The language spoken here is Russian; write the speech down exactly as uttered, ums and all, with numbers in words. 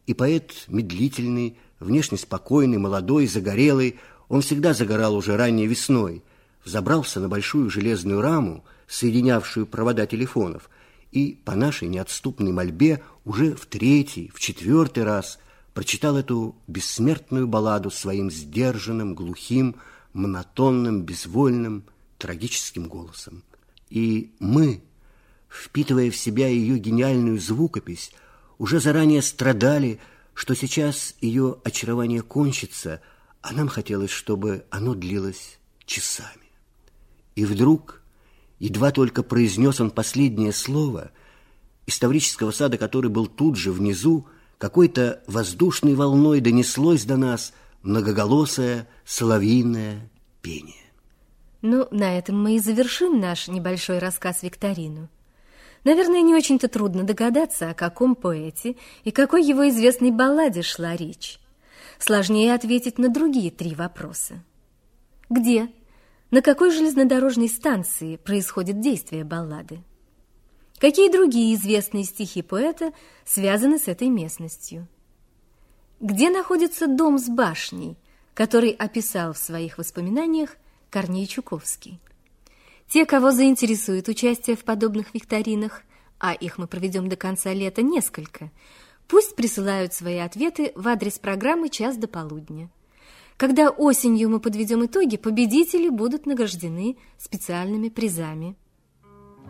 И поэт медлительный, внешне спокойный, молодой, загорелый, он всегда загорал уже ранней весной, взобрался на большую железную раму, соединявшую провода телефонов, и по нашей неотступной мольбе уже в третий, в четвертый раз прочитал эту бессмертную балладу своим сдержанным, глухим, монотонным, безвольным, трагическим голосом. И мы, впитывая в себя ее гениальную звукопись, уже заранее страдали, что сейчас ее очарование кончится, а нам хотелось, чтобы оно длилось часами. И вдруг, едва только произнес он последнее слово, из Таврического сада, который был тут же внизу, какой-то воздушной волной донеслось до нас многоголосое соловьиное пение. Ну, на этом мы и завершим наш небольшой рассказ-викторину. Наверное, не очень-то трудно догадаться, о каком поэте и какой его известной балладе шла речь. Сложнее ответить на другие три вопроса. Где, на какой железнодорожной станции происходит действие баллады? Какие другие известные стихи поэта связаны с этой местностью? Где находится дом с башней, который описал в своих воспоминаниях Корней Чуковский? Те, кого заинтересует участие в подобных викторинах, а их мы проведем до конца лета несколько, пусть присылают свои ответы в адрес программы «Час до полудня». Когда осенью мы подведем итоги, победители будут награждены специальными призами.